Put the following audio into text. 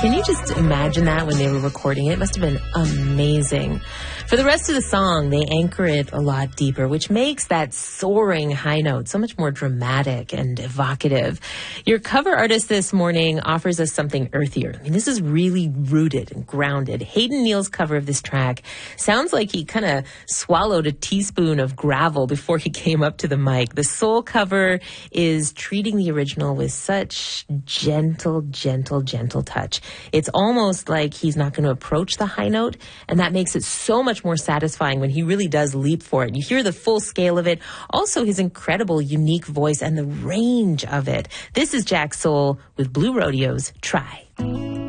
Can you just imagine that when they were recording it? It must have been amazing. For the rest of the song, they anchor it a lot deeper, which makes that soaring high note so much more dramatic and evocative. Your cover artist this morning offers us something earthier. I mean, this is really rooted and grounded. Hayden Neal's cover of this track sounds like he kind of swallowed a teaspoon of gravel before he came up to the mic. The soul cover is treating the original with such gentle touch. It's almost like he's not going to approach the high note, and that makes it so much more satisfying when he really does leap for it. You hear the full scale of it, also his incredible, unique voice and the range of it. This is Jack Soul with Blue Rodeo's Try.